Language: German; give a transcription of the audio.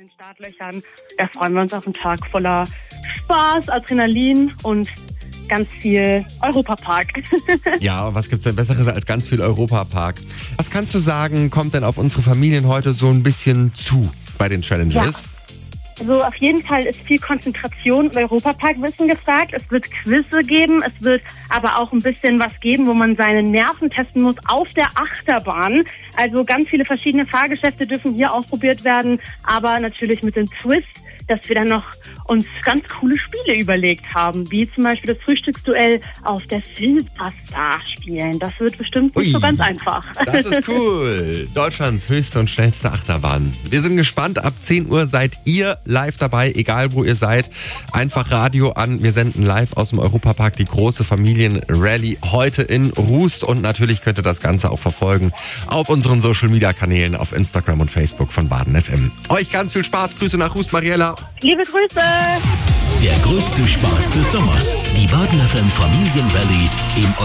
den Startlöchern. Da freuen wir uns auf einen Tag voller Spaß, Adrenalin und ganz viel Europapark. Ja, was gibt's denn Besseres als ganz viel Europapark? Was kannst du sagen, kommt denn auf unsere Familien heute so ein bisschen zu bei den Challenges? Ja. Also auf jeden Fall ist viel Konzentration und Europaparkwissen gefragt. Es wird Quizze geben, es wird aber auch ein bisschen was geben, wo man seine Nerven testen muss auf der Achterbahn. Also ganz viele verschiedene Fahrgeschäfte dürfen hier ausprobiert werden, aber natürlich mit dem Twist, dass wir dann noch uns ganz coole Spiele überlegt haben, wie zum Beispiel das Frühstücksduell auf der Silverstar spielen. Das wird bestimmt nicht so ganz einfach. Das ist cool. Deutschlands höchste und schnellste Achterbahn. Wir sind gespannt. Ab 10 Uhr seid ihr live dabei, egal wo ihr seid. Einfach Radio an. Wir senden live aus dem Europapark die große Familienrallye heute in Rust. Und natürlich könnt ihr das Ganze auch verfolgen auf unseren Social-Media-Kanälen auf Instagram und Facebook von Baden FM. Euch ganz viel Spaß. Grüße nach Rust, Mariella. Liebe Grüße! Der größte Spaß des Sommers. Die Baden FM Familienrallye im